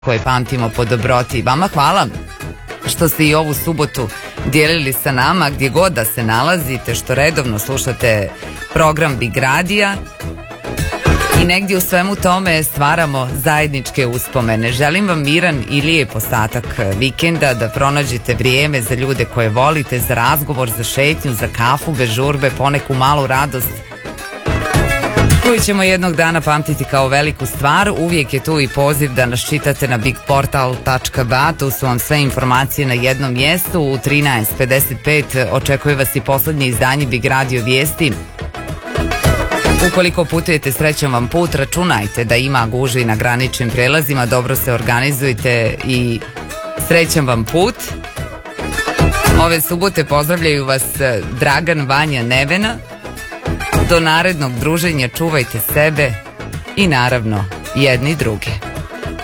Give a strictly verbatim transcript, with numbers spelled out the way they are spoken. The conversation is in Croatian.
koje pamtimo po dobroti. Vama hvala što ste i ovu subotu dijelili sa nama gdje god da se nalazite, što redovno slušate program Big Radija i negdje u svemu tome stvaramo zajedničke uspomene. Želim vam miran i lijep ostatak vikenda, da pronađete vrijeme za ljude koje volite, za razgovor, za šetnju, za kafu bez žurbe, poneku malu radost koju ćemo jednog dana pamtiti kao veliku stvar. Uvijek je tu i poziv da nas čitate na big portal tačka ba, tu su vam sve informacije na jednom mjestu. U trinaest pedeset pet očekuje vas i posljednje izdanje Big Radio vijesti. Ukoliko putujete, srećan vam put, računajte da ima gužvi na graničnim prijelazima, dobro se organizujte i srećan vam put. Ove subote pozdravljaju vas Dragan, Vanja, Nevena. Do narednog druženja čuvajte sebe i naravno jedni druge.